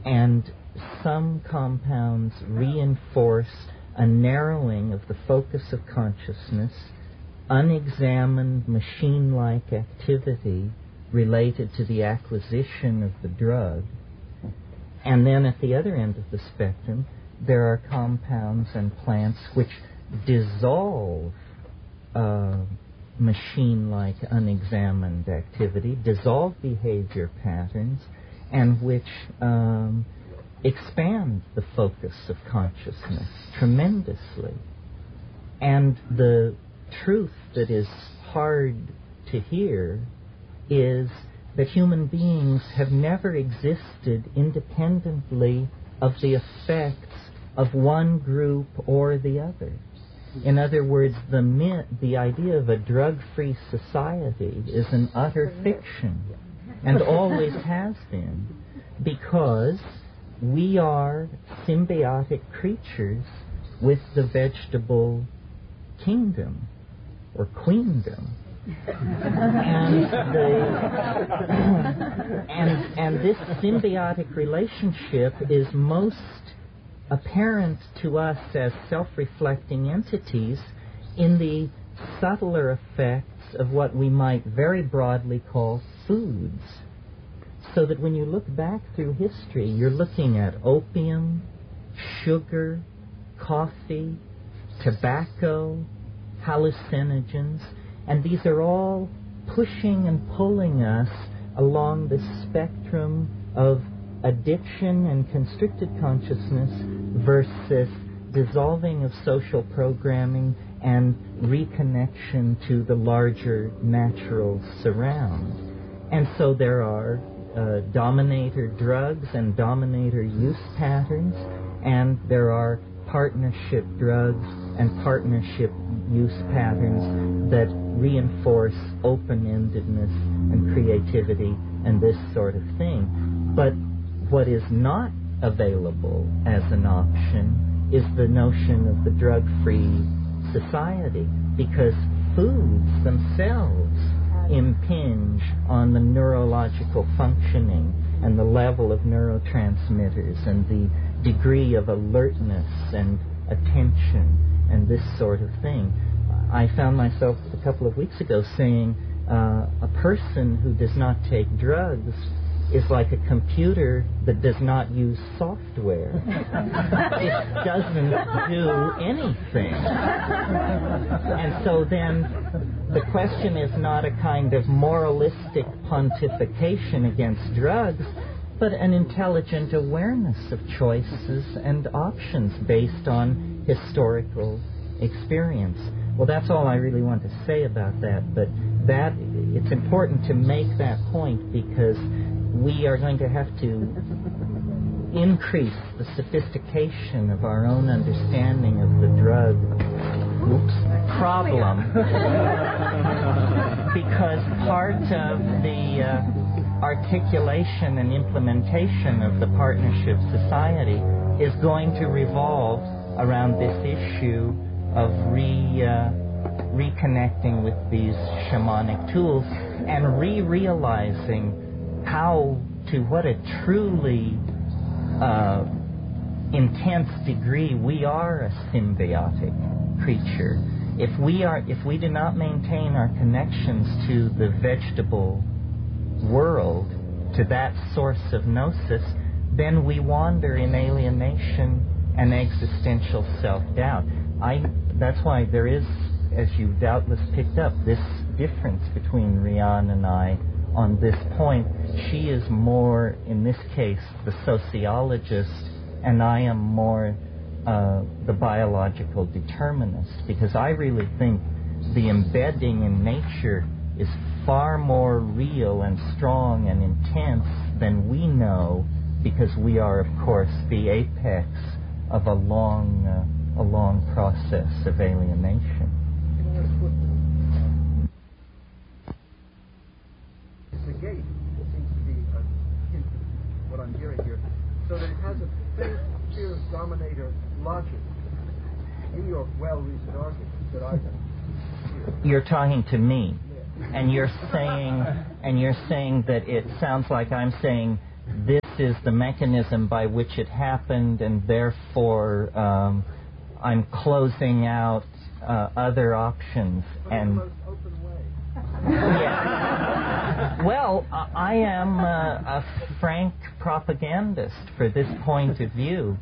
And some compounds reinforce a narrowing of the focus of consciousness, unexamined machine-like activity related to the acquisition of the drug. And then at the other end of the spectrum, there are compounds and plants which dissolve machine-like unexamined activity, dissolve behavior patterns, and which expand the focus of consciousness tremendously. And the truth that is hard to hear is that human beings have never existed independently of the effects of one group or the other. In other words, the idea of a drug-free society is an utter fiction, and always has been, because we are symbiotic creatures with the vegetable kingdom, or queendom. And this symbiotic relationship is most apparent to us as self-reflecting entities in the subtler effects of what we might very broadly call foods. So that when you look back through history, you're looking at opium, sugar, coffee, tobacco, hallucinogens, and these are all pushing and pulling us along the spectrum of addiction and constricted consciousness versus dissolving of social programming and reconnection to the larger natural surround. And so there are dominator drugs and dominator use patterns, and there are partnership drugs and partnership use patterns that reinforce open-endedness and creativity and this sort of thing. But what is not available as an option is the notion of the drug-free society, because foods themselves impinge on the neurological functioning and the level of neurotransmitters and the degree of alertness and attention and this sort of thing. I found myself a couple of weeks ago saying a person who does not take drugs is like a computer that does not use software. It doesn't do anything. And so then the question is not a kind of moralistic pontification against drugs, but an intelligent awareness of choices and options based on historical experience. Well, that's all I really want to say about that, but it's important to make that point, because we are going to have to increase the sophistication of our own understanding of the drug problem, because part of the articulation and implementation of the partnership society is going to revolve around this issue of reconnecting with these shamanic tools and realizing to what a truly intense degree we are a symbiotic creature. If we do not maintain our connections to the vegetable world, to that source of gnosis, then we wander in alienation and existential self-doubt. That's why there is, as you doubtless picked up, this difference between Rian and I on this point. She is more, in this case, the sociologist, and I am more the biological determinist, because I really think the embedding in nature is far more real and strong and intense than we know, because we are, of course, the apex of a long process of alienation. The gate seems to be a hint of what I'm hearing here, so that it has a faint fear dominator logic in your well-reasoned arguments that I can hear. You're talking to me, and you're saying that it sounds like I'm saying this is the mechanism by which it happened, and therefore I'm closing out other options. But in the most open way. Yeah. Well, I am a frank propagandist for this point of view.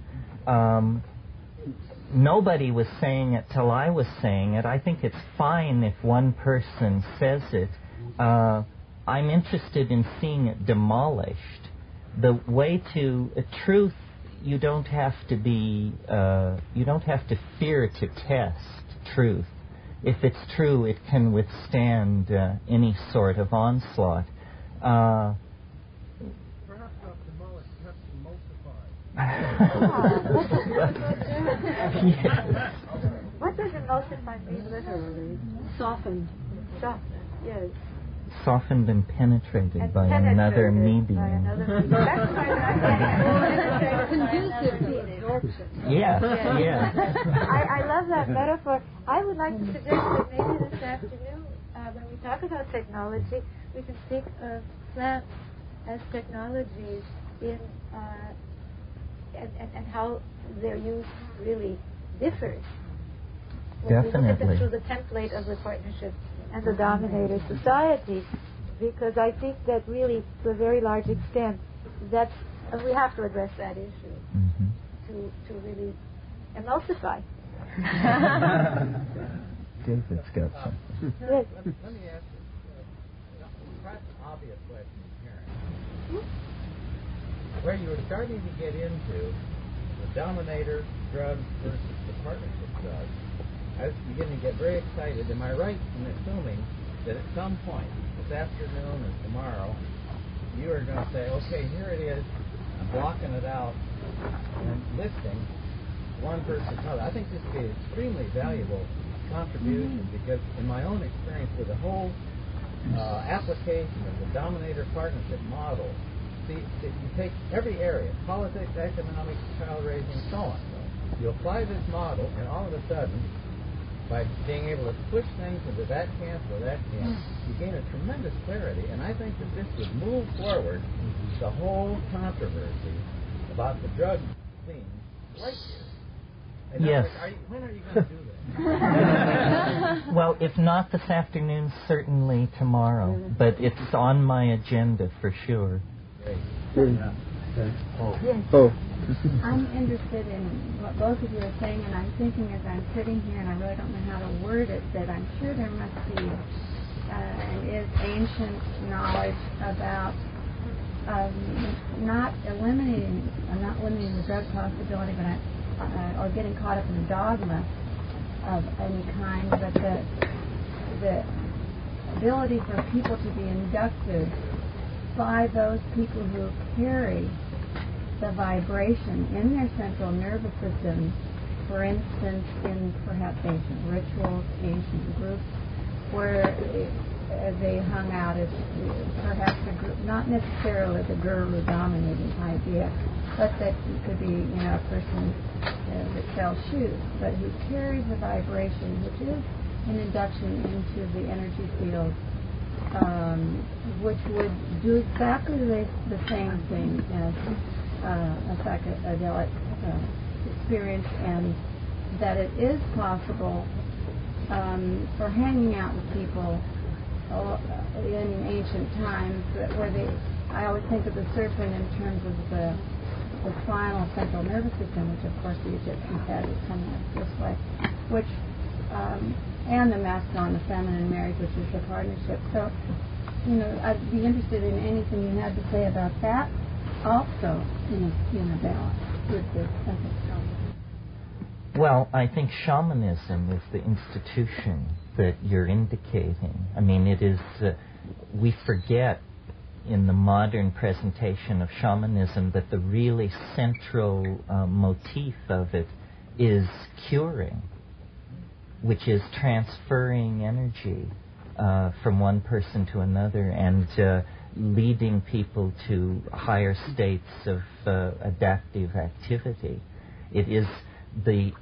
Nobody was saying it till I was saying it. I think it's fine if one person says it. I'm interested in seeing it demolished. The way to truth, you don't have to fear to test truth. If it's true, it can withstand any sort of onslaught. Perhaps not demolished, perhaps emulsified. Yes. What does emulsify mean literally? Softened. Softened, yes. Softened and penetrated And by penetrated another by medium. another medium. That's why I Conducive to absorption. Yes, yes. I love that metaphor. I would like to suggest that maybe this afternoon, when we talk about technology, we can speak of plants as technologies in and how their use really differs. When we look at them Definitely. through the template of the partnership and the dominator society, because I think that really, to a very large extent, that's we have to address that issue to really emulsify. David's got something. Yes. Let me ask you, perhaps an obvious question here. Where you were starting to get into the dominator drugs versus the partnership drugs, I was beginning to get very excited. Am I right in assuming that at some point, this afternoon or tomorrow, you are going to say, okay, here it is, I'm blocking it out, and listing one versus another. I think this would be an extremely valuable contribution because in my own experience with the whole application of the dominator partnership model, you take every area, politics, economics, child raising, so on. You apply this model, and all of a sudden, by being able to push things into that camp or that camp, you gain a tremendous clarity. And I think that this would move forward the whole controversy about the drug scene right here. And Yes. When are you going to do that? Well, if not this afternoon, certainly tomorrow. But it's on my agenda for sure. Great. I'm interested in what both of you are saying, and I'm thinking as I'm sitting here, and I really don't know how to word it, that I'm sure there must be and is ancient knowledge about not limiting the drug possibility, but or getting caught up in a dogma of any kind, but the ability for people to be inducted by those people who carry the vibration in their central nervous system, for instance, in perhaps ancient rituals, ancient groups, where they hung out as perhaps a group, not necessarily the guru dominating idea, but that it could be, a person that sells shoes, but who carries a vibration, which is an induction into the energy field, which would do exactly the same thing as a psychedelic experience, and that it is possible for hanging out with people in ancient times where I always think of the serpent in terms of the spinal central nervous system, which of course the Egyptians had is coming up this way, which and the masculine, the feminine marriage, which is the partnership. So, I'd be interested in anything you had to say about that. Also, in a balance with this. Well, I think shamanism is the institution that you're indicating. I mean, it is, we forget in the modern presentation of shamanism that the really central motif of it is curing, which is transferring energy from one person to another and leading people to higher states of adaptive activity. It is the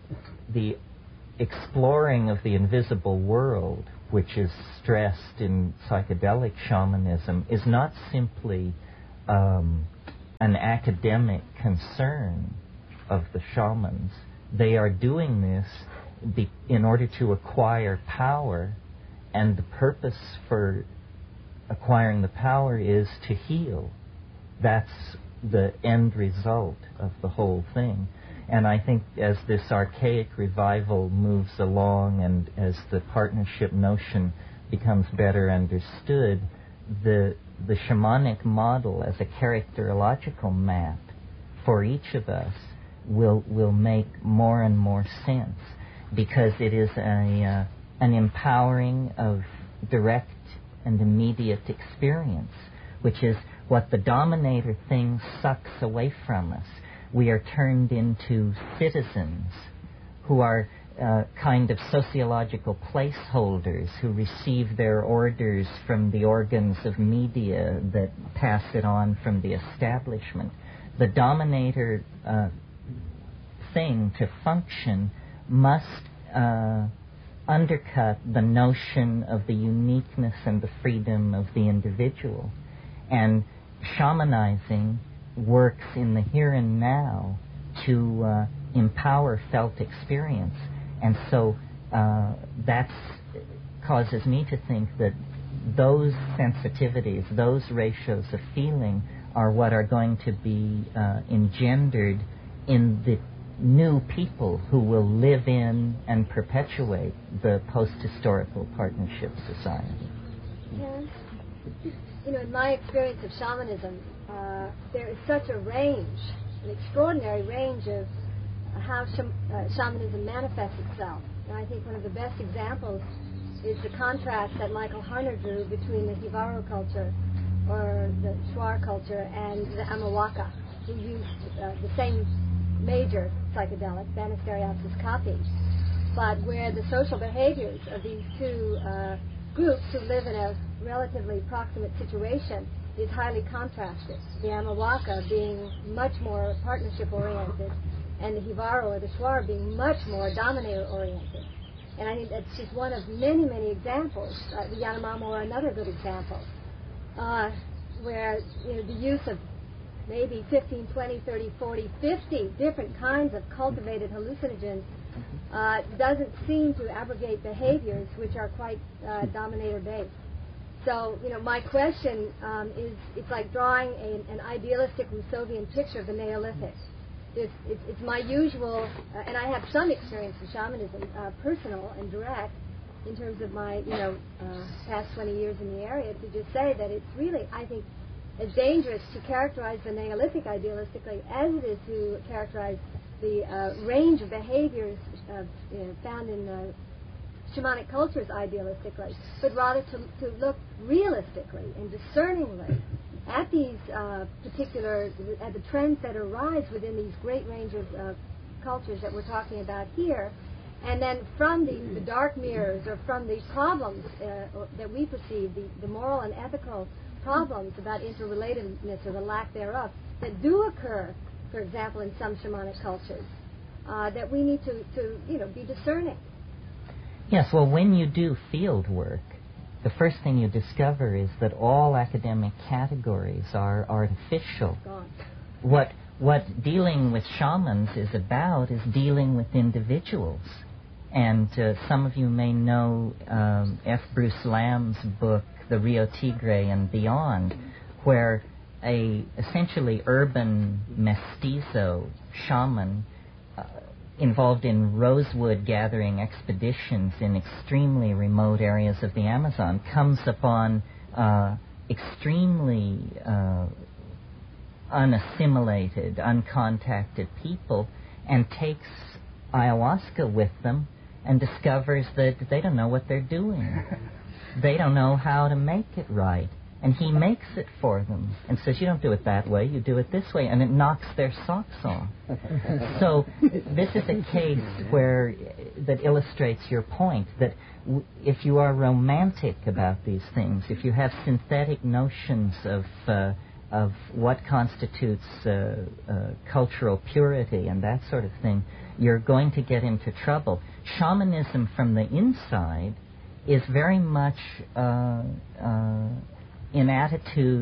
exploring of the invisible world, which is stressed in psychedelic shamanism, is not simply an academic concern of the shamans. They are doing this in order to acquire power, and the purpose for acquiring the power is to heal. That's the end result of the whole thing. And I think as this archaic revival moves along and as the partnership notion becomes better understood, the shamanic model as a characterological map for each of us will make more and more sense, because it is an empowering of direct and immediate experience, which is what the dominator thing sucks away from us. We are turned into citizens who are kind of sociological placeholders who receive their orders from the organs of media that pass it on from the establishment. The dominator thing to function must undercut the notion of the uniqueness and the freedom of the individual. And shamanizing works in the here and now to empower felt experience. And so that causes me to think that those sensitivities, those ratios of feeling are what are going to be engendered in the new people who will live in and perpetuate the post-historical partnership society. Yes. You know, in my experience of shamanism, there is such a range, an extraordinary range of how shamanism manifests itself. And I think one of the best examples is the contrast that Michael Harner drew between the Jivaro culture, or the Shuar culture, and the Amawaka, who used the same major psychedelic, Banisteriopsis caapi, but where the social behaviors of these two groups who live in a relatively proximate situation is highly contrasted. The Amawaka being much more partnership-oriented, and the Jivaro or the Shuar being much more dominator-oriented. And I think that's just one of many, many examples. The Yanomamo are another good example, where the use of maybe 15, 20, 30, 40, 50 different kinds of cultivated hallucinogens doesn't seem to abrogate behaviors which are quite dominator-based. So, my question is, it's like drawing an idealistic Rousseauvian picture of the Neolithic. It's my usual, and I have some experience in shamanism, personal and direct, in terms of my, past 20 years in the area, to just say that it's really, I think, as dangerous to characterize the Neolithic idealistically as it is to characterize the range of behaviors found in shamanic cultures idealistically, but rather to look realistically and discerningly at these at the trends that arise within these great range of cultures that we're talking about here, and then from the dark mirrors, or from the problems that we perceive, the moral and ethical problems about interrelatedness or the lack thereof that do occur, for example, in some shamanic cultures, that we need to be discerning. Yes, well, when you do field work, the first thing you discover is that all academic categories are artificial. What dealing with shamans is about is dealing with individuals. And some of you may know F. Bruce Lamb's book, The Rio Tigre and Beyond, where a essentially urban mestizo shaman involved in rosewood gathering expeditions in extremely remote areas of the Amazon comes upon extremely unassimilated, uncontacted people and takes ayahuasca with them and discovers that they don't know what they're doing. They don't know how to make it right. And he makes it for them and says, you don't do it that way, you do it this way, and it knocks their socks off. So this is a case that illustrates your point, that if you are romantic about these things, if you have synthetic notions of what constitutes cultural purity and that sort of thing, you're going to get into trouble. Shamanism from the inside is very much in attitude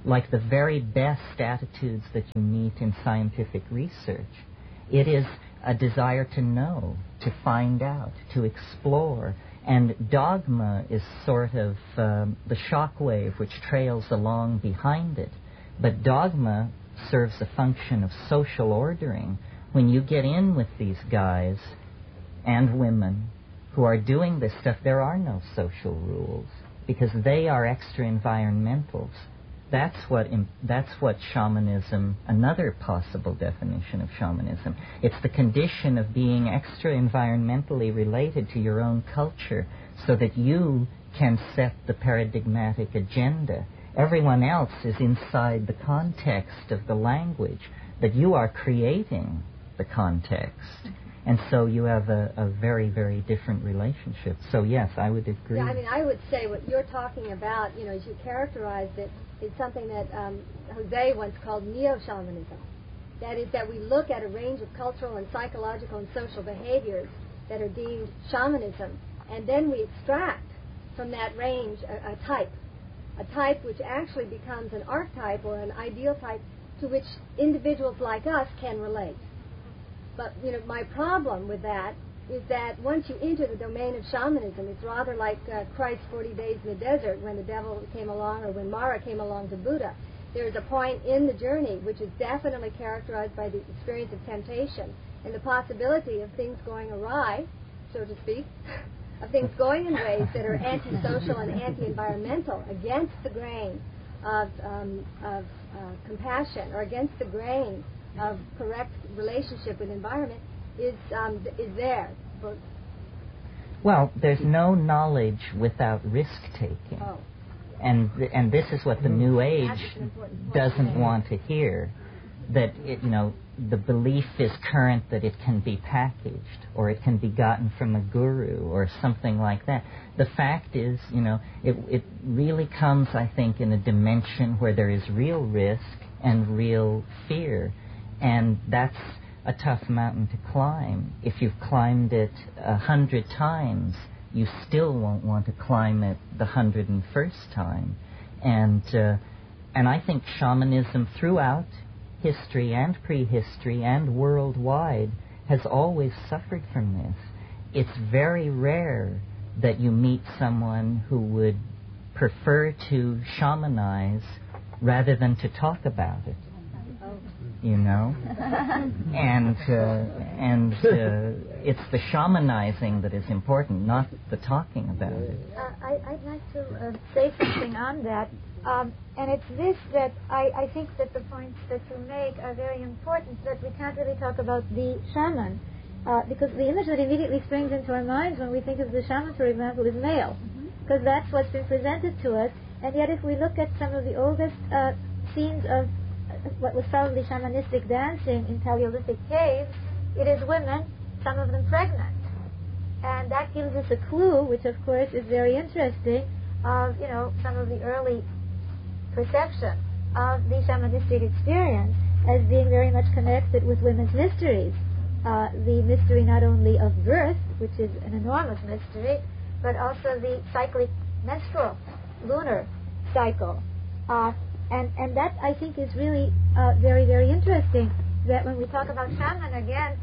like the very best attitudes that you meet in scientific research. It is a desire to know, to find out, to explore. And dogma is sort of the shock wave which trails along behind it. But dogma serves a function of social ordering. When you get in with these guys and women who are doing this stuff, there are no social rules because they are extra-environmentals. That's what shamanism, another possible definition of shamanism. It's the condition of being extra-environmentally related to your own culture so that you can set the paradigmatic agenda. Everyone else is inside the context of the language, but you are creating the context. And so you have a very, very different relationship. So yes, I would agree. Yeah, I mean, I would say what you're talking about, as you characterized it, is something that Jose once called neo-shamanism. That is that we look at a range of cultural and psychological and social behaviors that are deemed shamanism, and then we extract from that range a type which actually becomes an archetype or an ideal type to which individuals like us can relate. But, my problem with that is that once you enter the domain of shamanism, it's rather like Christ's 40 days in the desert when the devil came along or when Mara came along to Buddha. There's a point in the journey which is definitely characterized by the experience of temptation and the possibility of things going awry, so to speak, of things going in ways that are antisocial and anti-environmental, against the grain of compassion or against the grain of correct relationship with environment is there. Well, there's no knowledge without risk-taking. Oh. And this is what the New Age doesn't want to hear, that the belief is current that it can be packaged or it can be gotten from a guru or something like that. The fact is, it really comes, I think, in a dimension where there is real risk and real fear. And that's a tough mountain to climb. If you've climbed it 100 times, you still won't want to climb it the 101st time. And I think shamanism throughout history and prehistory and worldwide has always suffered from this. It's very rare that you meet someone who would prefer to shamanize rather than to talk about it. And it's the shamanizing that is important, not the talking about it. I'd like to say something on that, and it's this, that I think that the points that you make are very important, that we can't really talk about the shaman, because the image that immediately springs into our minds when we think of the shaman, for example, is male, because that's what's been presented to us, and yet if we look at some of the oldest scenes of what was probably shamanistic dancing in Paleolithic caves, it is women, some of them pregnant. And that gives us a clue, which of course is very interesting, of, some of the early perception of the shamanistic experience as being very much connected with women's mysteries. The mystery not only of birth, which is an enormous mystery, but also the cyclic menstrual, lunar cycle. And that, I think, is really very, very interesting, that when we talk about shaman again,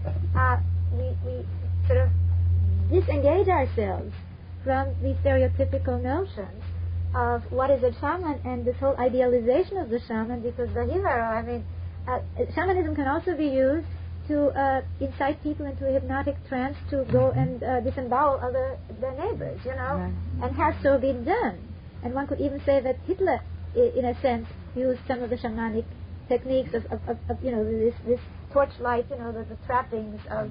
we sort of disengage ourselves from the stereotypical notions of what is a shaman and this whole idealization of the shaman, because the hero, shamanism can also be used to incite people into a hypnotic trance to go and disembowel their neighbors, and has so been done. And one could even say that Hitler, in a sense, used some of the shamanic techniques of this torchlight, the trappings of.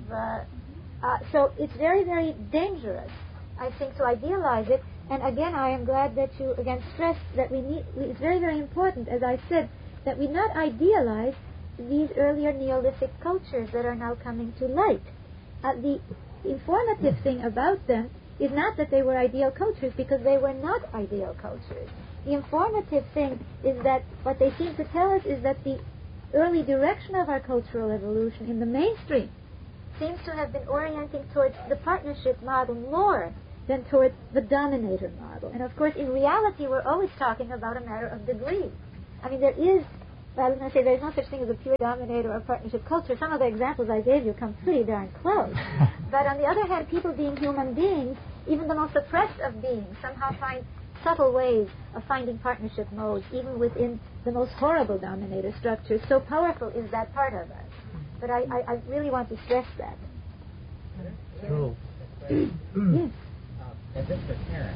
So it's very, very dangerous, I think, to idealize it. And again, I am glad that you again stressed that it's very, very important, as I said, that we not idealize these earlier Neolithic cultures that are now coming to light. The informative thing about them is not that they were ideal cultures, because they were not ideal cultures. The informative thing is that what they seem to tell us is that the early direction of our cultural evolution in the mainstream seems to have been orienting towards the partnership model more than towards the dominator model. And of course, in reality, we're always talking about a matter of degrees. I mean, there is, I was going to say there's no such thing as a pure dominator or partnership culture. Some of the examples I gave you come pretty darn close. But on the other hand, people being human beings, even the most oppressed of beings, somehow find subtle ways of finding partnership modes, even within the most horrible dominator structures. So powerful is that part of us. But I really want to stress that. Cool. Yes. As just a parent,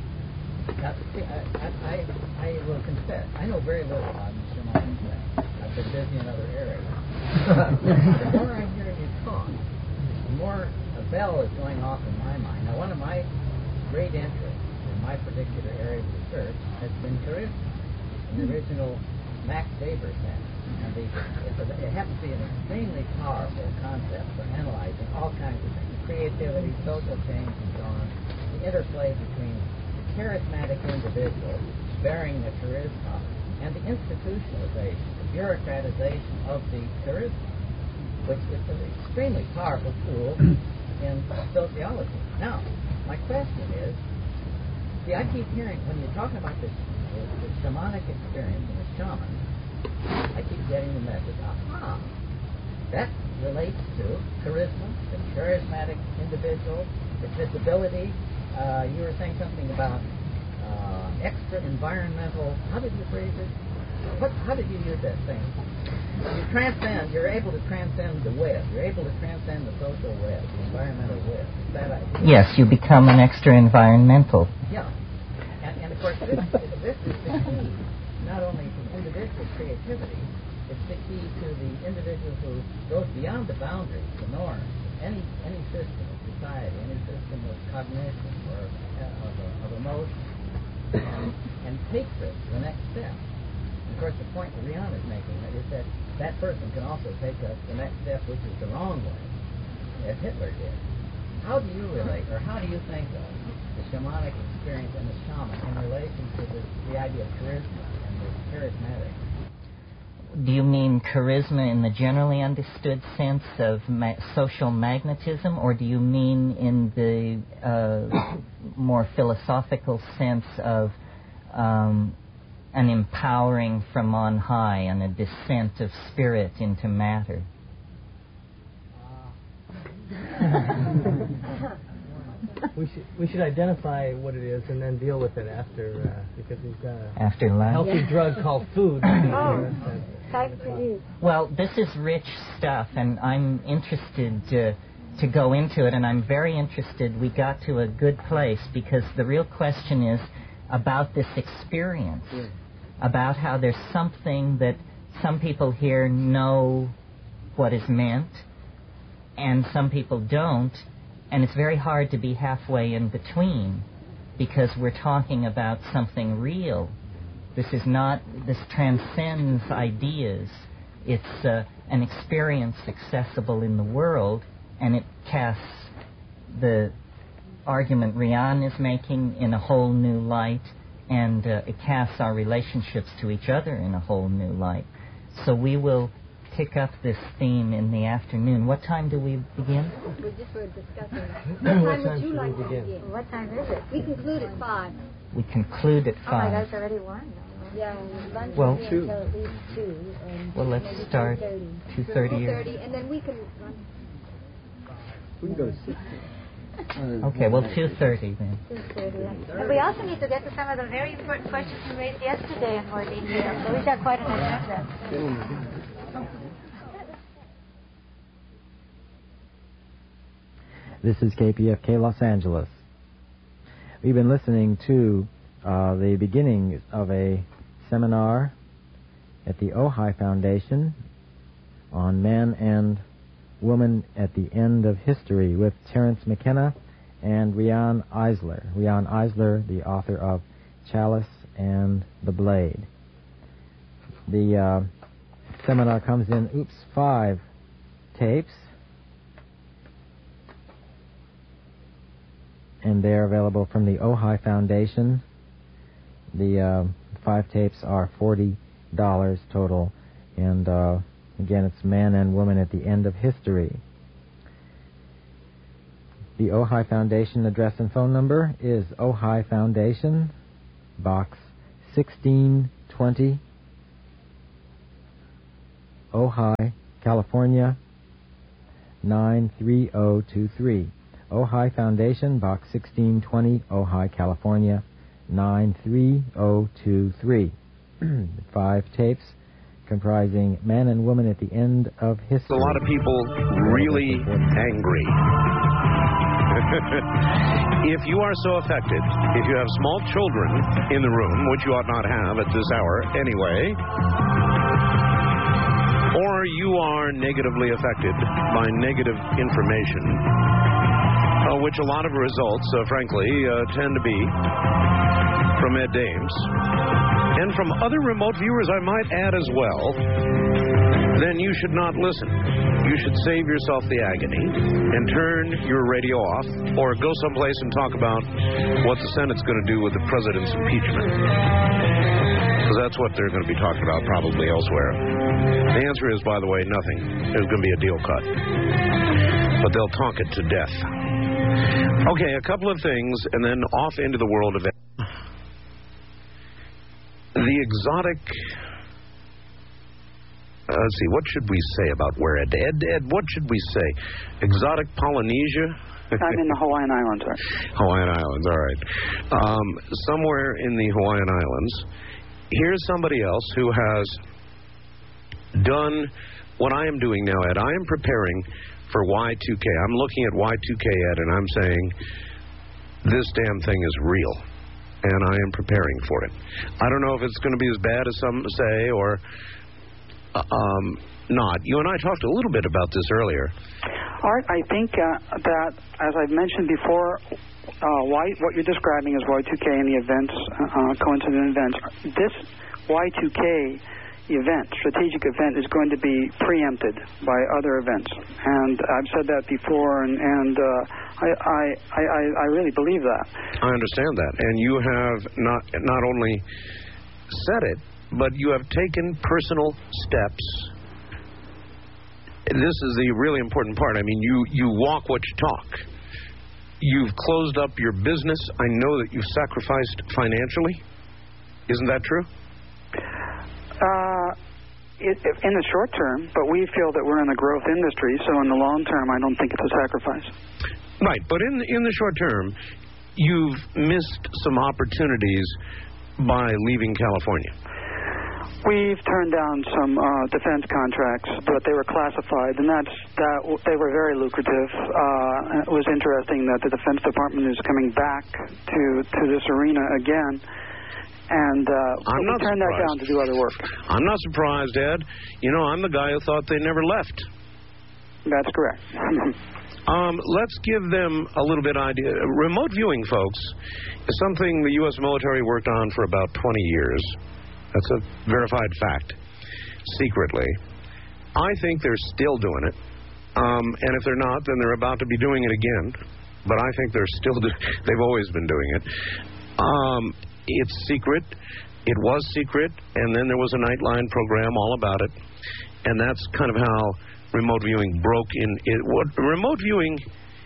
I will confess, I know very little on shamanic things. I've been busy in other areas. The more I'm hearing you talk, the more a bell is going off in my mind. Now, one of my great interests in my particular area of research has been charisma, in the original Max Weber sense. And it happens to be an extremely powerful concept for analyzing all kinds of things, creativity, social change, and so on. The interplay between the charismatic individual bearing the charisma and the institutionalization, the bureaucratization of the charisma, which is an extremely powerful tool in sociology. Now, my question is, see, I keep hearing, when you're talking about the shamanic experience and the shaman, I keep getting the message, that relates to charisma, the charismatic individual, its visibility. You were saying something about extra environmental, how did you phrase it? How did you use that thing? You're able to transcend the web. You're able to transcend the social web, the environmental web. Is that idea? Yes, you become an extra environmental. Yeah. And of course, this is the key, not only to individual creativity, it's the key to the individual who goes beyond the boundaries, the norms, any system of society, any system of cognition or of emotion, and takes it to the next step. And of course, the point that Rian is making is that that person can also take us to the next step, which is the wrong way, as Hitler did. How do you relate, or how do you think of the shamanic experience and the shaman in relation to the idea of charisma and the charismatic? Do you mean charisma in the generally understood sense of social magnetism, or do you mean in the more philosophical sense of an empowering from on high and a descent of spirit into matter? We should identify what it is and then deal with it after, because we've got after a lunch. healthy drug called food. Time for you. Well, this is rich stuff, and I'm interested to go into it, and I'm very interested we got to a good place, because the real question is about this experience, about how there's something that some people here know what is meant, and some people don't, and it's very hard to be halfway in between, because we're talking about something real. This transcends ideas. It's an experience accessible in the world, and it casts the argument Rian is making in a whole new light, and it casts our relationships to each other in a whole new light. So we will pick up this theme in the afternoon. What time do we begin? We just were discussing. What time would you like to begin? What time is it? We conclude at 5. We conclude at 5. Oh my God, it's already 1. Yeah, lunch Well, will be until at least 2. Well, let's maybe start 2:30. 2:30. 2:30, and then we can run. We can go to 6. Okay, well, 2:30 then. 2:30. And we also need to get to some of the very important questions you raised yesterday in more detail. So we've got quite an agenda. This is KPFK Los Angeles. We've been listening to the beginning of a seminar at the Ojai Foundation on Man and Woman at the End of History with Terence McKenna and Rian Eisler. Rian Eisler, the author of Chalice and the Blade. The seminar comes in, 5 tapes. And they're available from the Ojai Foundation. The 5 tapes are $40 total. And again, it's Man and Woman at the End of History. The Ojai Foundation address and phone number is Ojai Foundation, Box 1620, Ojai, California, 93023. Ojai Foundation, Box 1620, Ojai, California, 93023. 5 tapes comprising Man and Woman at the End of History. A lot of people really angry. If you are so affected, if you have small children in the room, which you ought not have at this hour anyway, or you are negatively affected by negative information, which a lot of results, frankly, tend to be from Ed Dames, and from other remote viewers, I might add as well, then you should not listen. You should save yourself the agony and turn your radio off, or go someplace and talk about what the Senate's going to do with the president's impeachment. Because that's what they're going to be talking about probably elsewhere. The answer is, by the way, nothing. There's going to be a deal cut. But they'll talk it to death. Okay, a couple of things, and then off into the world of the exotic... let's see, what should we say about where Ed, what should we say? Exotic Polynesia? I'm in the Hawaiian Islands, sir. Hawaiian Islands, all right. Somewhere in the Hawaiian Islands, here's somebody else who has done what I am doing now, Ed. I am preparing for Y2K. I'm looking at Y2K, Ed, and I'm saying this damn thing is real, and I am preparing for it. I don't know if it's going to be as bad as some say, or... not. You and I talked a little bit about this earlier. Art, I think that, as I've mentioned before, what you're describing is Y2K and the events, coincident events. This Y2K event, strategic event, is going to be preempted by other events. And I've said that before, and I really believe that. I understand that. And you have not only said it, but you have taken personal steps. This is the really important part. I mean, you walk what you talk. You've closed up your business. I know that you've sacrificed financially. Isn't that true? In the short term, but we feel that we're in a growth industry, so in the long term, I don't think it's a sacrifice. Right, but in the short term, you've missed some opportunities by leaving California. We've turned down some defense contracts, but they were classified, and they were very lucrative. It was interesting that the Defense Department is coming back to this arena again, and we turned that down to do other work. I'm not surprised, Ed. You know, I'm the guy who thought they never left. That's correct. Let's give them a little bit idea. Remote viewing, folks, is something the U.S. military worked on for about 20 years. That's a verified fact, secretly. I think they're still doing it. And if they're not, then they're about to be doing it again. But I think they're still they've always been doing it. It's secret. It was secret. And then there was a Nightline program all about it. And that's kind of how remote viewing broke in. What remote viewing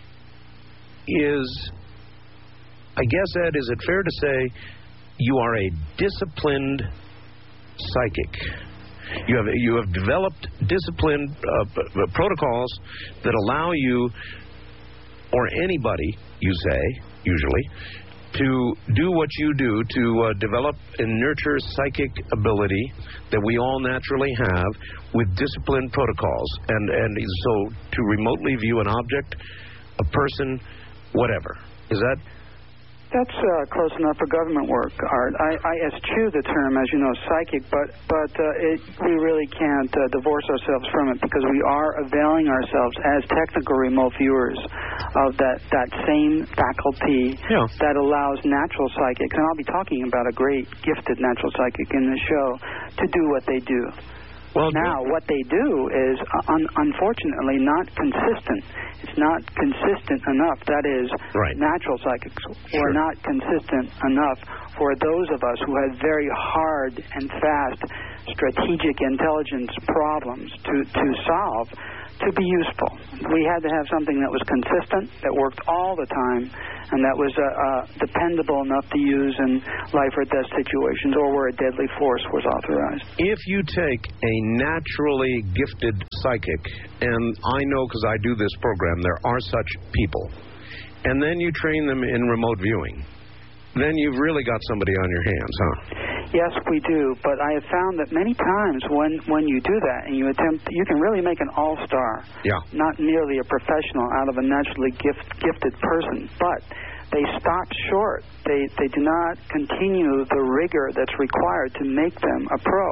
is, I guess, Ed, is it fair to say you are a disciplined psychic? You have developed disciplined protocols that allow you, or anybody, you say, usually, to do what you do, to develop and nurture psychic ability that we all naturally have with disciplined protocols. And so to remotely view an object, a person, whatever. Is that... That's close enough for government work, Art. I eschew the term, as you know, psychic, but we really can't divorce ourselves from it, because we are availing ourselves as technical remote viewers of that same faculty that allows natural psychics, and I'll be talking about a great gifted natural psychic in the show, to do what they do. Well, now, what they do is, unfortunately, not consistent. It's not consistent enough. That is, natural psychics were not consistent enough for those of us who had very hard and fast strategic intelligence problems to solve to be useful. We had to have something that was consistent, that worked all the time, and that was dependable enough to use in life or death situations or where a deadly force was authorized. If you take a naturally gifted psychic, and I know because I do this program, there are such people, and then you train them in remote viewing, then you've really got somebody on your hands, huh? Yes, we do, but I have found that many times when you do that and you attempt, you can really make an all-star, not merely a professional out of a naturally gifted person, but they stop short. They do not continue the rigor that's required to make them a pro.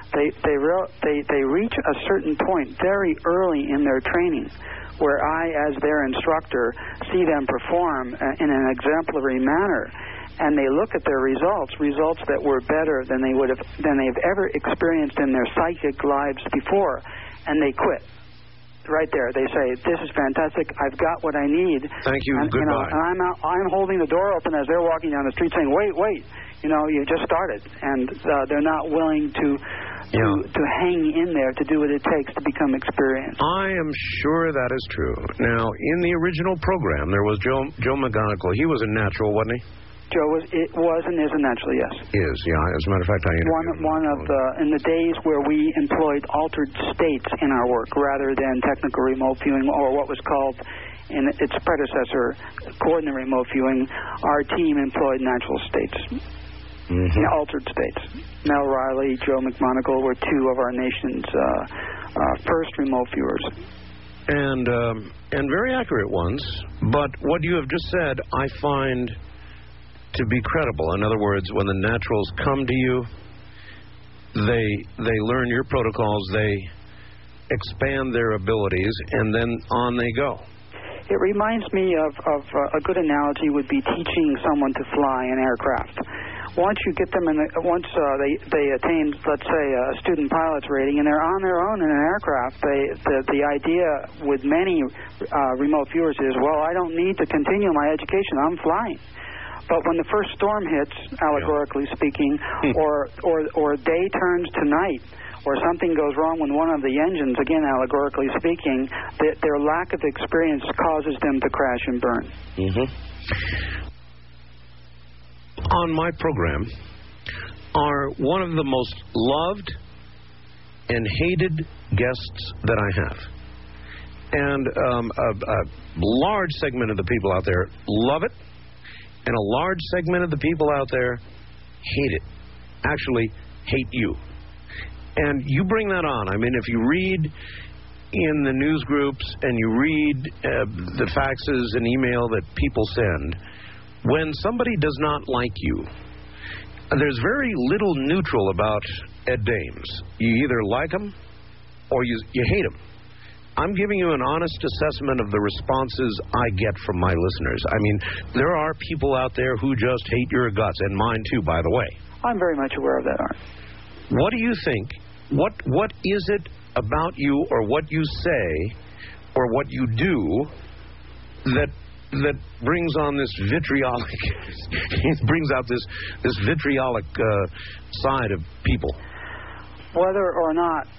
They reach a certain point very early in their training where I, as their instructor, see them perform in an exemplary manner. And they look at their results that were better than they've ever experienced in their psychic lives before, and they quit. Right there, they say, "This is fantastic. I've got what I need." Thank you. And, goodbye. And I'm holding the door open as they're walking down the street, saying, "Wait! You just started," and they're not willing to hang in there to do what it takes to become experienced. I am sure that is true. Now, in the original program, there was Joe McGonigal. He was a natural, wasn't he? Joe was and is a natural, yes. Is, yeah. As a matter of fact, I interviewed him. One of in the days where we employed altered states in our work rather than technical remote viewing or what was called in its predecessor coordinate remote viewing, our team employed natural states, altered states. Mel Riley, Joe McMonagle were two of our nation's first remote viewers. And very accurate ones. But what you have just said, I find to be credible. In other words, when the naturals come to you, they learn your protocols, they expand their abilities, and then on they go. It reminds me of a good analogy would be teaching someone to fly an aircraft. Once you get them they attain, let's say, a student pilot's rating, and they're on their own in an aircraft, the idea with many remote viewers is, well, I don't need to continue my education. I'm flying. But when the first storm hits, allegorically speaking, or day turns to night, or something goes wrong with one of the engines, again, allegorically speaking, their lack of experience causes them to crash and burn. On my program are one of the most loved and hated guests that I have. And a large segment of the people out there love it, and a large segment of the people out there hate it. Actually, hate you. And you bring that on. I mean, if you read in the news groups and you read the faxes and email that people send, when somebody does not like you, there's very little neutral about Ed Dames. You either like him or you hate him. I'm giving you an honest assessment of the responses I get from my listeners. I mean, there are people out there who just hate your guts, and mine too, by the way. I'm very much aware of that, Art. What do you think? What is it about you or what you say or what you do that brings on this vitriolic, it brings out this vitriolic side of people? Whether or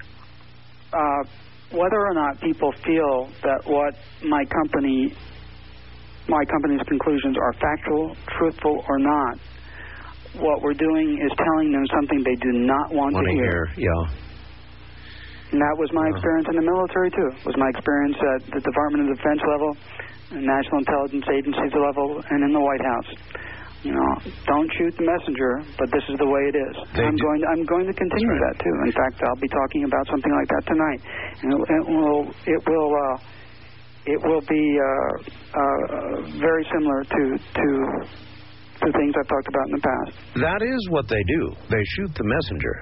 not people feel that what my company's conclusions are factual, truthful, or not, what we're doing is telling them something they do not want to hear. And that was my experience in the military, too. It was my experience at the Department of Defense level, National Intelligence Agency level, and in the White House. Don't shoot the messenger, but this is the way it is. I'm going to continue that too. In fact, I'll be talking about something like that tonight, and it will be very similar to things I've talked about in the past. That is what they do. They shoot the messenger,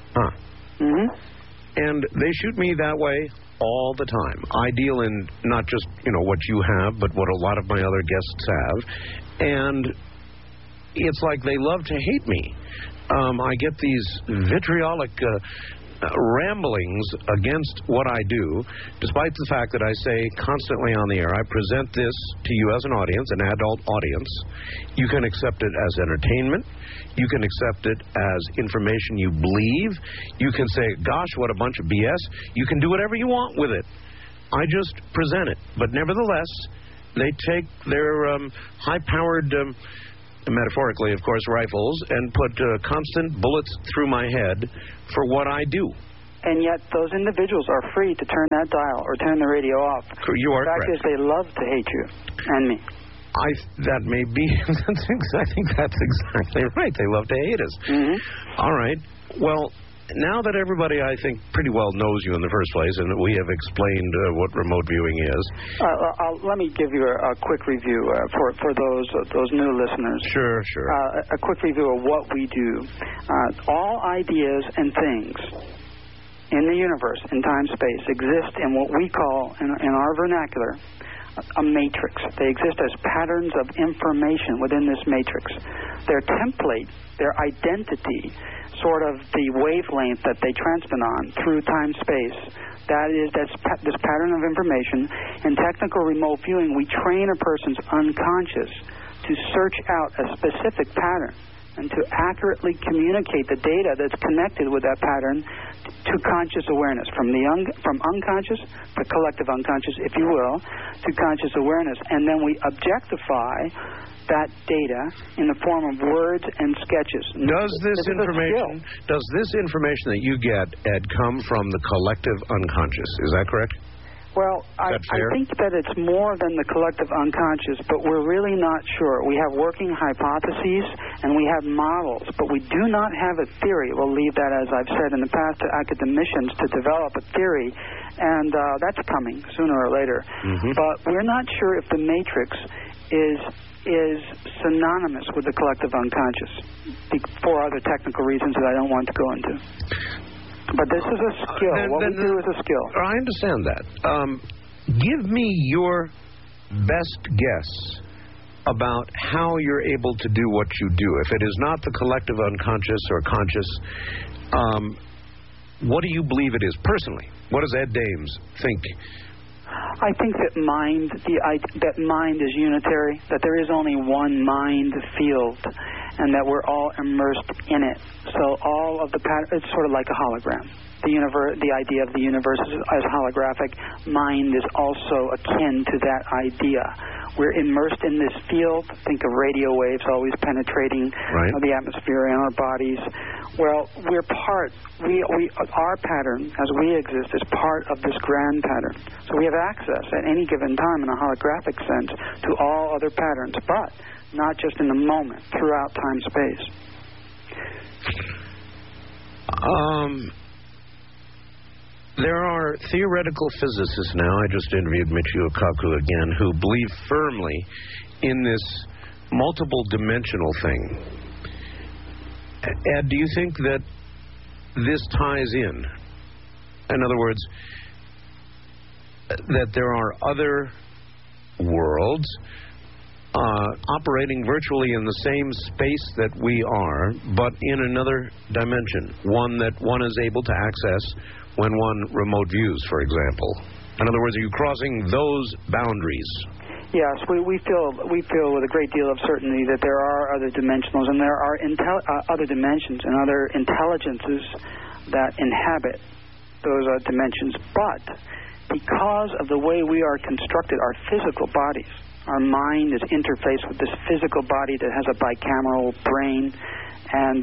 and they shoot me that way all the time. I deal in not just what you have, but what a lot of my other guests have, and it's like they love to hate me. I get these vitriolic ramblings against what I do, despite the fact that I say constantly on the air, I present this to you as an audience, an adult audience. You can accept it as entertainment. You can accept it as information you believe. You can say, gosh, what a bunch of BS. You can do whatever you want with it. I just present it. But nevertheless, they take their high-powered, metaphorically, of course, rifles and put constant bullets through my head for what I do. And yet those individuals are free to turn that dial or turn the radio off. You are correct. The fact is they love to hate you and me. That may be. I think that's exactly right. They love to hate us. Mm-hmm. All right. Well, now that everybody, I think, pretty well knows you in the first place, and that we have explained what remote viewing is. Let me give you a quick review for those new listeners. Sure. A quick review of what we do. All ideas and things in the universe, in time-space, exist in what we call, in our vernacular, a matrix. They exist as patterns of information within this matrix. Their template, their identity, sort of the wavelength that they transmit on through time-space, that's this pattern of information. In technical remote viewing, we train a person's unconscious to search out a specific pattern and to accurately communicate the data that's connected with that pattern to conscious awareness, from unconscious, the collective unconscious, if you will, to conscious awareness. And then we objectify that data in the form of words and sketches. Does this information that you get, Ed, come from the collective unconscious? Is that correct? Well, I think that it's more than the collective unconscious, but we're really not sure. We have working hypotheses and we have models, but we do not have a theory. We'll leave that, as I've said in the past, to academicians to develop a theory, and that's coming sooner or later. Mm-hmm. But we're not sure if the matrix is synonymous with the collective unconscious for other technical reasons that I don't want to go into. But this is a skill. What we do is a skill. I understand that. Give me your best guess about how you're able to do what you do. If it is not the collective unconscious or conscious, what do you believe it is personally? What does Ed Dames think? I think that mind is unitary, that there is only one mind field, and that we're all immersed in it. So all of the it's sort of like a hologram. The idea of the universe as holographic. Mind is also akin to that idea. We're immersed in this field. Think of radio waves always penetrating the atmosphere and our bodies. Well, we're part. Our pattern, as we exist, is part of this grand pattern. So we have access at any given time in a holographic sense to all other patterns, but not just in the moment, throughout time-space. There are theoretical physicists now, I just interviewed Michio Kaku again, who believe firmly in this multiple dimensional thing. Ed, do you think that this ties in? In other words, that there are other worlds operating virtually in the same space that we are, but in another dimension, one that one is able to access when one remote views, for example? In other words, are you crossing those boundaries? Yes, we feel with a great deal of certainty that there are other dimensionals, and there are other dimensions and other intelligences that inhabit those dimensions. But because of the way we are constructed, our physical bodies, our mind is interfaced with this physical body that has a bicameral brain, and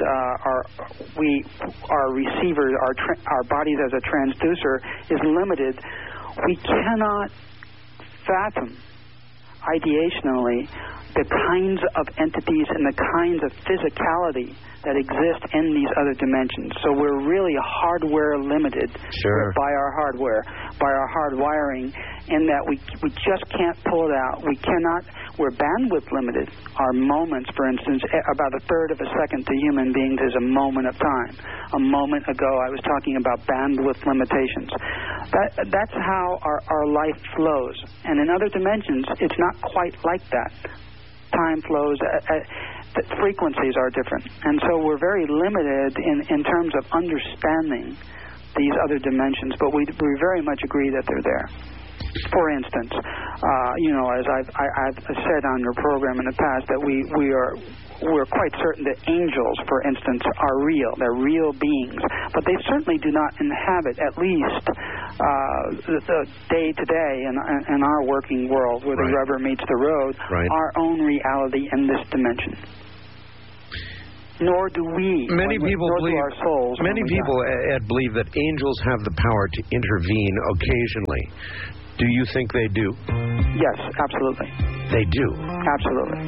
our receiver, our bodies as a transducer is limited. We cannot fathom ideationally the kinds of entities and the kinds of physicality that exist in these other dimensions. So we're really hardware limited by our hardware, by our hardwiring, in that we just can't pull it out. We're bandwidth limited. Our moments, for instance, about a third of a second to human beings is a moment of time. A moment ago I was talking about bandwidth limitations. That's how our life flows. And in other dimensions, it's not quite like that. Time flows, the frequencies are different. And so we're very limited in terms of understanding these other dimensions, but we very much agree that they're there. For instance, as I've said on your program in the past, that we're quite certain that angels, for instance, are real. They're real beings, but they certainly do not inhabit, at least the day-to-day in our working world, where the rubber meets the road, our own reality in this dimension. Nor do we. Many people believe. Our souls. Many people, Ed, believe that angels have the power to intervene occasionally. Do you think they do? Yes, absolutely. They do? Absolutely.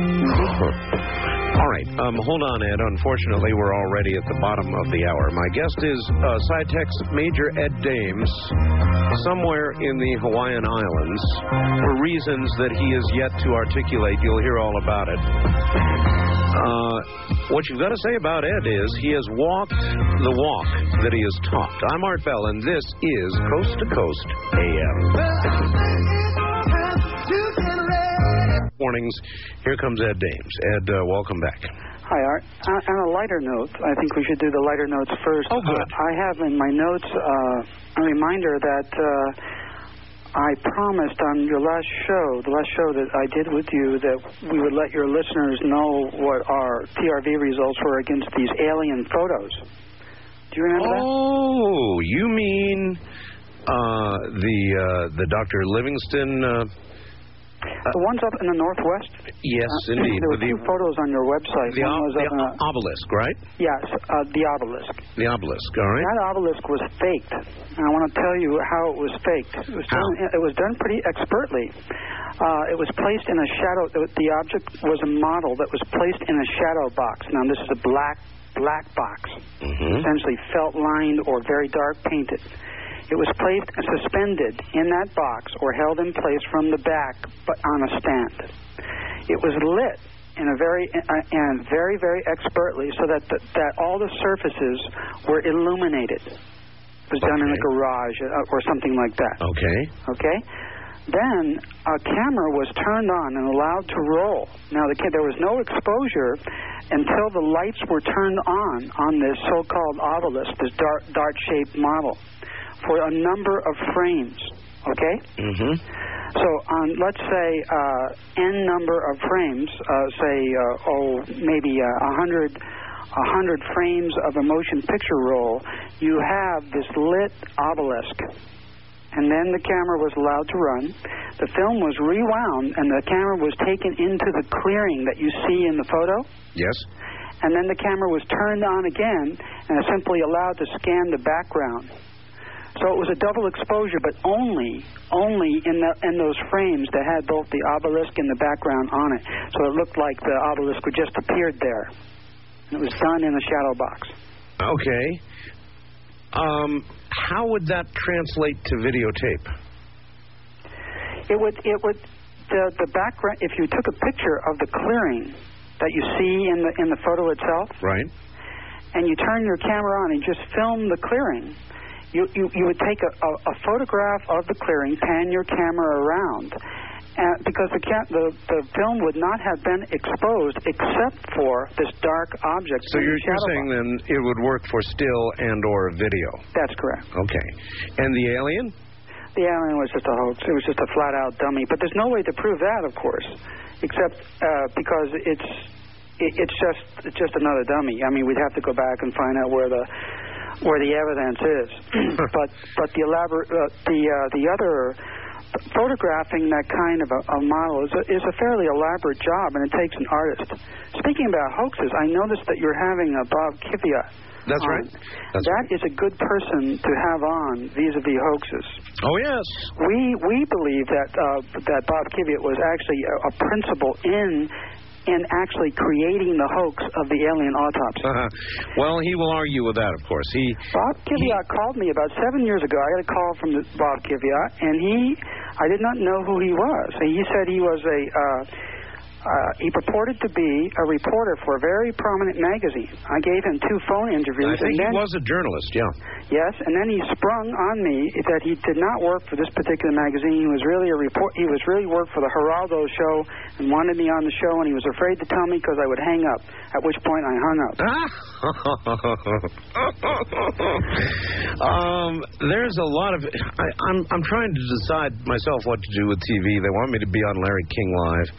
All right. Hold on, Ed. Unfortunately, we're already at the bottom of the hour. My guest is SciTech's Major Ed Dames, somewhere in the Hawaiian Islands, for reasons that he is yet to articulate. You'll hear all about it. What you've got to say about Ed is he has walked the walk that he has talked. I'm Art Bell, and this is Coast to Coast AM. Mornings. Here comes Ed Dames. Ed, welcome back. Hi, Art. On a lighter note, I think we should do the lighter notes first. Oh, good. I have in my notes a reminder that I promised on your last show, the last show that I did with you, that we would let your listeners know what our TRV results were against these alien photos. Do you remember that? Oh, you mean the Dr. Livingston... the ones up in the Northwest? Yes, indeed. There were two photos on your website. The One was obelisk, right? Yes, the obelisk. The obelisk, all right. That obelisk was faked. And I want to tell you how it was faked. It was done pretty expertly. It was placed in a shadow. The object was a model that was placed in a shadow box. Now, this is a black box, essentially felt-lined or very dark painted. It was placed and suspended in that box or held in place from the back, but on a stand. It was lit in a very expertly, so that all the surfaces were illuminated. It was done in a garage or something like that. Okay. Then a camera was turned on and allowed to roll. Now there was no exposure until the lights were turned on this so-called obelisk, this dart-shaped model, for a number of frames, okay? So on, let's say, n number of frames, maybe 100 frames of a motion picture roll, you have this lit obelisk. And then the camera was allowed to run. The film was rewound, and the camera was taken into the clearing that you see in the photo. Yes. And then the camera was turned on again, and simply allowed to scan the background. So it was a double exposure, but only in those frames that had both the obelisk and the background on it. So it looked like the obelisk had just appeared there. And it was done in a shadow box. Okay. How would that translate to videotape? It would the background. If you took a picture of the clearing that you see in the photo itself, right, and you turn your camera on and just film the clearing. You would take a photograph of the clearing, pan your camera around, because the film would not have been exposed except for this dark object. So you're saying then it would work for still and or video? That's correct. Okay. And the alien? The alien was just a hoax. It was just a flat-out dummy. But there's no way to prove that, of course, except because it's just another dummy. I mean, we'd have to go back and find out where the evidence is. but the other photographing that kind of a model is a fairly elaborate job, and it takes an artist. Speaking about hoaxes, I noticed that you're having Bob Kvyat. That's right. That is a good person to have on vis-a-vis hoaxes. Oh yes. We believe that Bob Kvyat was actually a principal in actually creating the hoax of the alien autopsy. Well, he will argue with that, of course. Bob Kvyat called me about 7 years ago. I got a call from Bob Kvyat, and I did not know who he was. He said he was he purported to be a reporter for a very prominent magazine. I gave him 2 phone interviews. I think he was a journalist, yeah. Yes, and then he sprung on me that he did not work for this particular magazine. He was really He was really worked for the Geraldo show and wanted me on the show, and he was afraid to tell me because I would hang up. At which point I hung up. There's a lot of. I'm trying to decide myself what to do with TV. They want me to be on Larry King Live.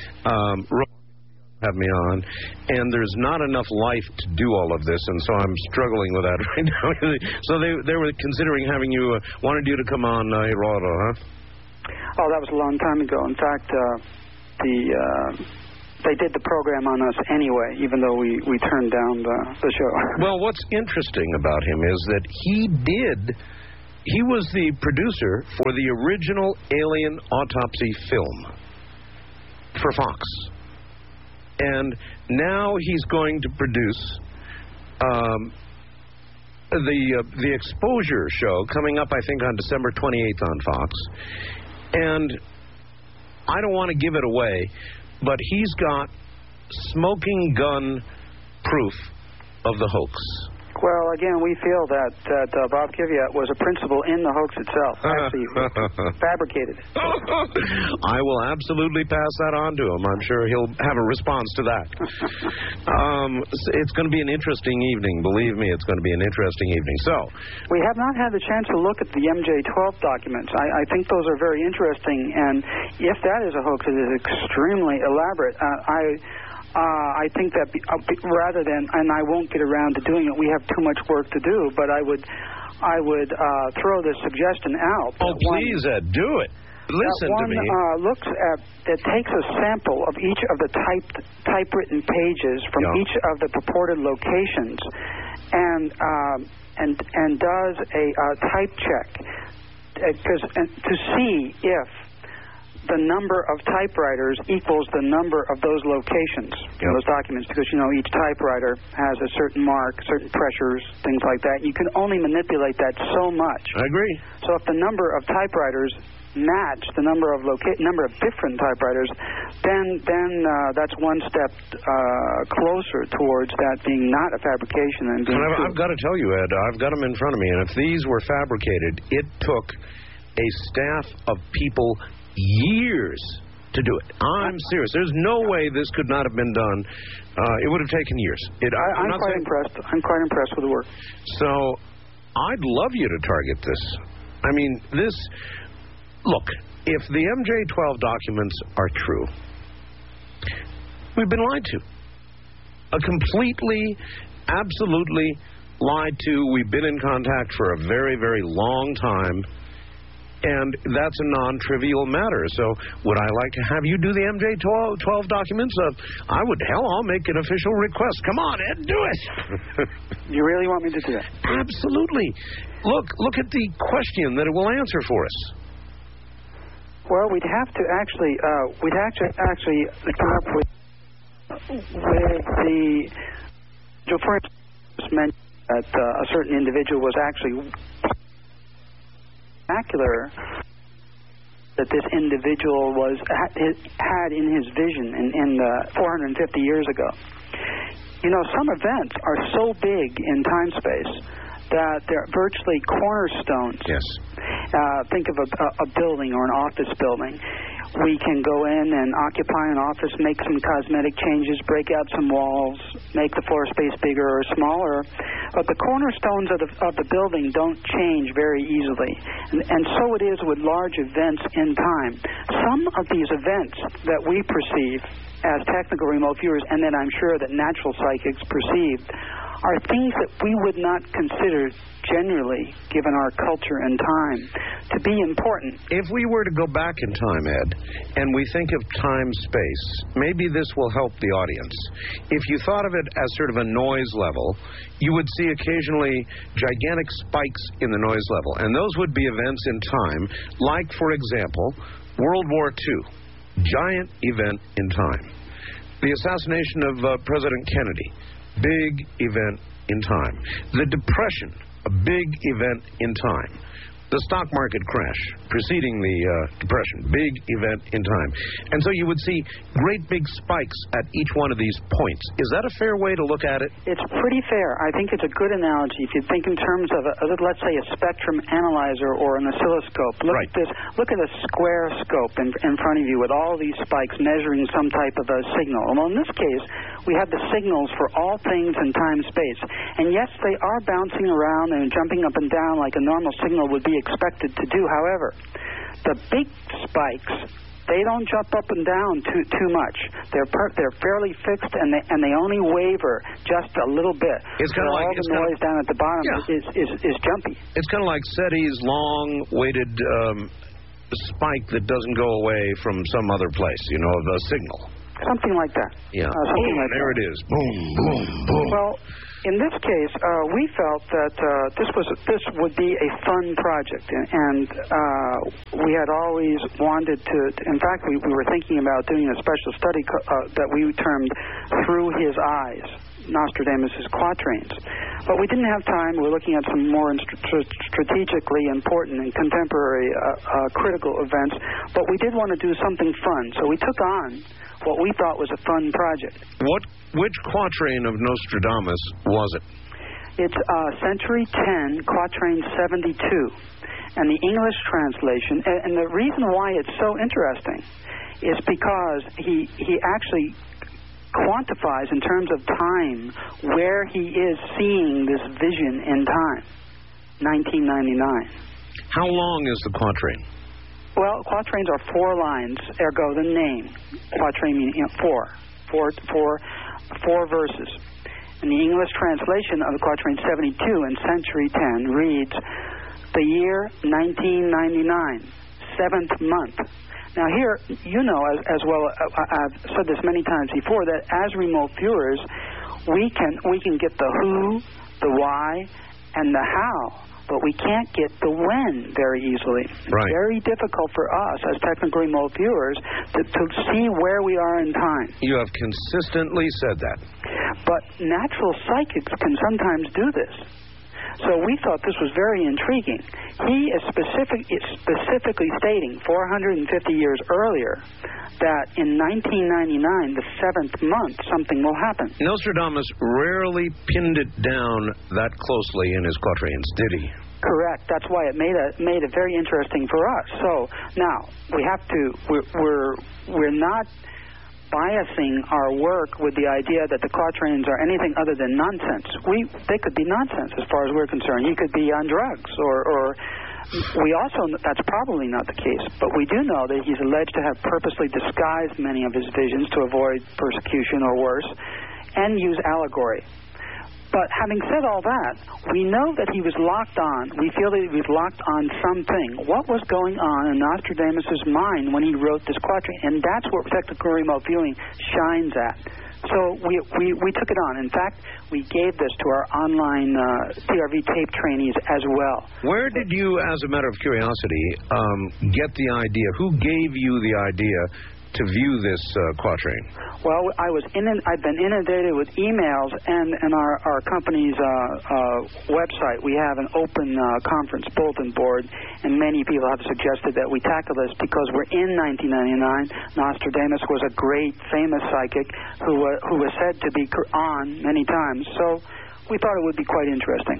Have me on, and there's not enough life to do all of this, and so I'm struggling with that right now. So they were considering having you, wanted you to come on Geraldo, huh? Oh, that was a long time ago. In fact, they did the program on us anyway, even though we turned down the show. Well, what's interesting about him is that he was the producer for the original Alien Autopsy film for Fox. And now he's going to produce the Exposure show coming up, I think, on December 28th on Fox. And I don't want to give it away, but he's got smoking gun proof of the hoax. Well, again, we feel that Bob Kiviat was a principal in the hoax itself, actually fabricated. I will absolutely pass that on to him. I'm sure he'll have a response to that. It's going to be an interesting evening. Believe me, it's going to be an interesting evening. So, we have not had the chance to look at the MJ-12 documents. I think those are very interesting, and if that is a hoax, it is extremely elaborate. I think that rather than, and I won't get around to doing it, we have too much work to do, but I would throw this suggestion out. Oh, please, Ed, do it. Listen to me. Looks at, it takes a sample of each of the typewritten pages from each of the purported locations and does a type check to see if the number of typewriters equals the number of those locations in those documents, because, you know, each typewriter has a certain mark, certain pressures, things like that. You can only manipulate that so much. I agree. So if the number of typewriters match the number of different typewriters, then that's one step closer towards that being not a fabrication and being true. I've got to tell you, Ed, I've got them in front of me, and if these were fabricated, it took a staff of people years to do it. I'm serious. There's no way this could not have been done. It would have taken years. I'm quite impressed. I'm quite impressed with the work. So, I'd love you to target this. I mean, this... Look, if the MJ-12 documents are true, we've been lied to. Completely, absolutely lied to. We've been in contact for a very, very long time. And that's a non-trivial matter. So would I like to have you do the MJ-12 documents? I'll make an official request. Come on, Ed, do it. You really want me to do that? Absolutely. Look at the question that it will answer for us. Well, we'd have to actually come up with the... So for instance, mentioned that a certain individual was actually... spectacular that this individual had in his vision in 450 years ago. You know, some events are so big in time-space that they're virtually cornerstones. Yes. Think of a building or an office building. We can go in and occupy an office, make some cosmetic changes, break out some walls, make the floor space bigger or smaller. But the cornerstones of the building don't change very easily. And so it is with large events in time. Some of these events that we perceive as technical remote viewers, and that I'm sure that natural psychics perceive, are things that we would not consider generally, given our culture and time, to be important. If we were to go back in time, Ed, and we think of time-space, maybe this will help the audience. If you thought of it as sort of a noise level, you would see occasionally gigantic spikes in the noise level, and those would be events in time, like, for example, World War II, giant event in time. The assassination of President Kennedy, big event in time. The Depression, a big event in time. the stock market crash preceding the Depression, big event in time. And so you would see great big spikes at each one of these points. Is that a fair way to look at it? It's pretty fair. I think it's a good analogy. If you think in terms of, let's say, a spectrum analyzer or an oscilloscope, look at this. Look at a square scope in front of you with all these spikes measuring some type of a signal. Well, in this case, we have the signals for all things in time-space. And yes, they are bouncing around and jumping up and down like a normal signal would be expected to do. However, the big spikes, they don't jump up and down too much. They're fairly fixed, and they only waver just a little bit. It's kind of like all the noise down at the bottom is jumpy. It's kind of like SETI's long-weighted spike that doesn't go away from some other place, the signal. Something like that. Yeah. Something like there that. It is. Boom, boom, boom. Well, in this case, we felt that this would be a fun project, and we had always wanted to. In fact, we were thinking about doing a special study that we termed "Through His Eyes," Nostradamus' quatrains. But we didn't have time. We were looking at some more strategically important and contemporary critical events. But we did want to do something fun, so we took on what we thought was a fun project. Which quatrain of Nostradamus was it? It's Century 10, Quatrain 72. And the English translation, and the reason why it's so interesting is because he actually quantifies in terms of time where he is seeing this vision in time. 1999. How long is the quatrain? Well, quatrains are 4 lines, ergo the name. Quatrain meaning four verses. And the English translation of the quatrain 72 in Century 10 reads, "The year 1999, 7th month." Now here, as well, I've said this many times before, that as remote viewers, we can get the who, the why, and the how. But we can't get the when very easily. Right. It's very difficult for us as technical remote viewers to see where we are in time. You have consistently said that. But natural psychics can sometimes do this. So we thought this was very intriguing. He is specifically stating 450 years earlier that in 1999, the 7th month, something will happen. Nostradamus rarely pinned it down that closely in his quatrains, did he? Correct. That's why it made it very interesting for us. So now we have to. We're not biasing our work with the idea that the quatrains are anything other than nonsense. They could be nonsense as far as we're concerned. He could be on drugs, or we also, that's probably not the case, but we do know that he's alleged to have purposely disguised many of his visions to avoid persecution or worse, and use allegory. But having said all that, we know that he was locked on. We feel that he was locked on something. What was going on in Nostradamus' mind when he wrote this quatrain? And that's what technical remote viewing shines at. So we took it on. In fact, we gave this to our online TRV tape trainees as well. Where did you, as a matter of curiosity, get the idea? Who gave you the idea to view this quatrain? Well, I've been inundated with emails, and our company's website, we have an open conference bulletin board, and many people have suggested that we tackle this because we're in 1999. Nostradamus was a great, famous psychic who was said to be on many times, so we thought it would be quite interesting.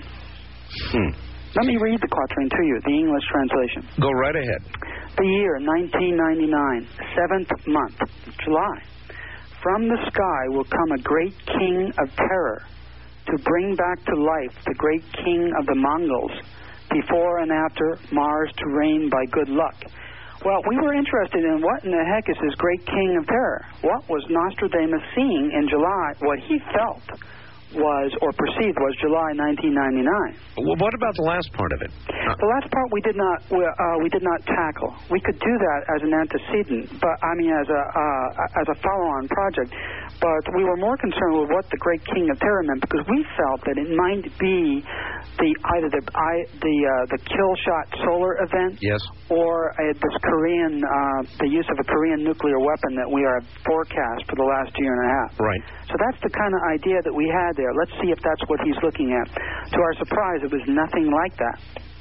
Let me read the quatrain to you, the English translation. Go right ahead. The year 1999, 7th month, July. From the sky will come a great king of terror to bring back to life the great king of the Mongols. Before and after, Mars to reign by good luck. Well, we were interested in what in the heck is this great king of terror? What was Nostradamus seeing in July? What he felt was, or perceived was, July 1999. Well, what about the last part of it? The last part we did not tackle. We could do that as an antecedent, but I mean as a follow-on project. But we were more concerned with what the Great King of Terror meant, because we felt that it might be either the kill shot solar event, yes, or this Korean the use of a Korean nuclear weapon that we are forecast for the last year and a half. Right. So that's the kind of idea that we had there. Let's see if that's what he's looking at. To our surprise, it was nothing like that.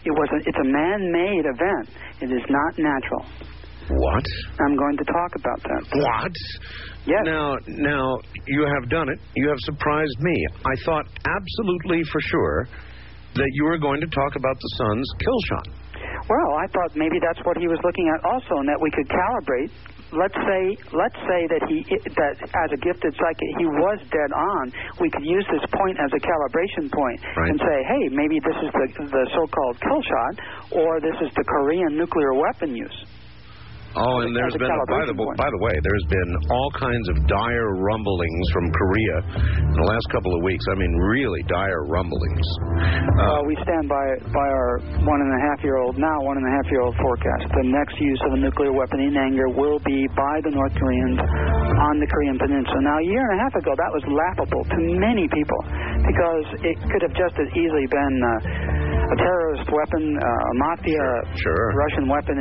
It's a man-made event. It is not natural. What? I'm going to talk about that. What? Yes. Now, you have done it. You have surprised me. I thought absolutely for sure that you were going to talk about the sun's kill shot. Well, I thought maybe that's what he was looking at also, and that we could calibrate. Let's say that as a gifted psychic, he was dead on. We could use this point as a calibration point and say, hey, maybe this is the so-called kill shot, or this is the Korean nuclear weapon use. Oh, and there's been, by the way, there's been all kinds of dire rumblings from Korea in the last couple of weeks. I mean, really dire rumblings. We stand by our 1.5-year-old forecast. The next use of a nuclear weapon in anger will be by the North Koreans on the Korean Peninsula. Now, a year and a half ago, that was laughable to many people because it could have just as easily been a terrorist weapon, a mafia Russian weapon